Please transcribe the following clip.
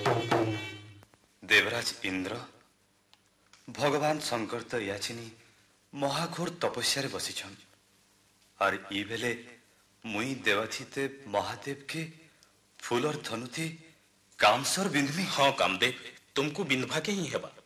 देवराज इंद्र भगवान शंकर तो याचिनी महाघोर तपस्या बसीछन और ई बेले मुई देवाधिदेव महादेव के फूलर धनु थी कामसर बिंदमी। हाँ कामदेव, तुमको बिंदभा के ही हेबा।